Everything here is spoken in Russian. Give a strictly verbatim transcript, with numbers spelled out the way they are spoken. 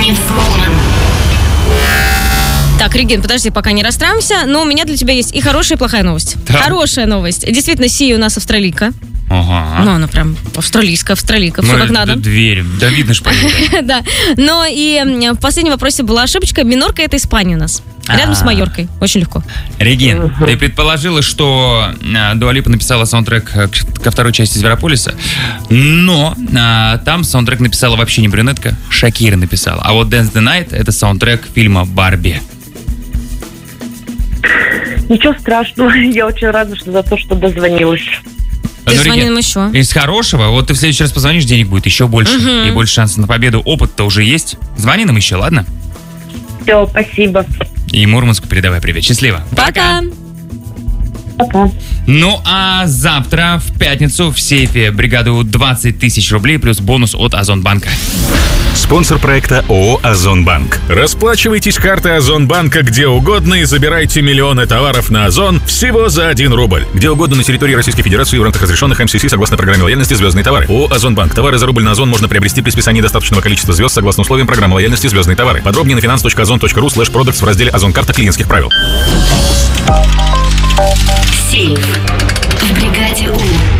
взломан. Так, Регин, подожди, пока не расстраиваемся, но у меня для тебя есть и хорошая, и плохая новость. Да. Хорошая новость. Действительно, Сия у нас австралийка. Ага. Ну, она прям австралийская, австралийка, все Мы как надо. верим. Да видно ж по ней. Да. Но и м, в последнем вопросе была ошибочка. Минорка — это Испания у нас. Рядом с А. Майоркой. Очень легко. Регин, ты предположила, что а, Дуа Липа написала саундтрек к- ко второй части «Зверополиса», но а, там саундтрек написала вообще не брюнетка, Шакира написала. А вот «Dance the Night» — это саундтрек фильма «Барби». Ничего страшного. Я очень рада, что за то, что дозвонилась. Ты Ну, звони Регин, нам еще. из хорошего, вот ты в следующий раз позвонишь, денег будет еще больше, Мгм. и больше шансов на победу. Опыт-то уже есть. Звони нам еще, ладно? Все, спасибо. И Мурманску передавай привет. Счастливо. Пока. Пока. Ну а завтра, в пятницу, в сейфе бригаду двадцать тысяч рублей плюс бонус от Озонбанка. Спонсор проекта ООО «Озонбанк». Расплачивайтесь картой Озонбанка где угодно и забирайте миллионы товаров на Озон всего за один рубль. Где угодно на территории Российской Федерации в рамках разрешенных эм си си согласно программе лояльности «Звездные товары». ООО «Озонбанк». Товары за рубль на Озон можно приобрести при списании достаточного количества звезд согласно условиям программы лояльности «Звездные товары». Подробнее на finance точка озон точка ру слэш продактс в разделе «Озон-карта клиентских правил». Сейф в бригаде У.